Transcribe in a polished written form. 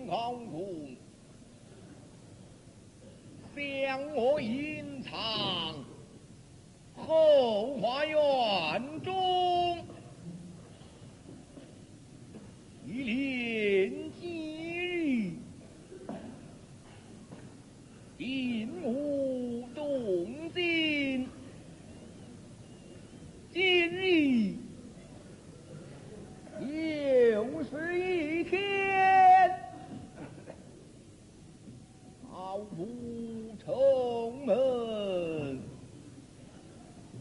高中，向我吟唱后花园中一连几日，定我